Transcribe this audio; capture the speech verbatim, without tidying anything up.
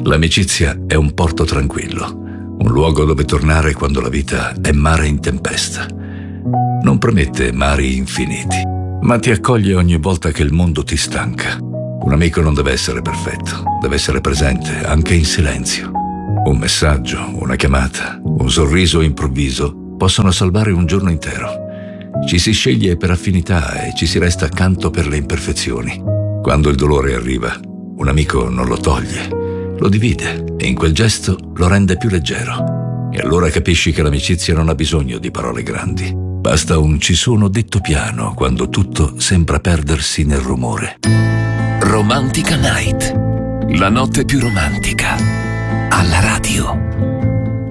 L'amicizia è un porto tranquillo, un luogo dove tornare quando la vita è mare in tempesta. Non promette mari infiniti, ma ti accoglie ogni volta che il mondo ti stanca. Un amico non deve essere perfetto, deve essere presente, anche in silenzio. Un messaggio, una chiamata, un sorriso improvviso possono salvare un giorno intero. Ci si sceglie per affinità e ci si resta accanto per le imperfezioni. Quando il dolore arriva, un amico non lo toglie, lo divide e in quel gesto lo rende più leggero. E allora capisci che l'amicizia non ha bisogno di parole grandi. Basta un ci sono detto piano quando tutto sembra perdersi nel rumore. Romantica Night, la notte più romantica, alla radio.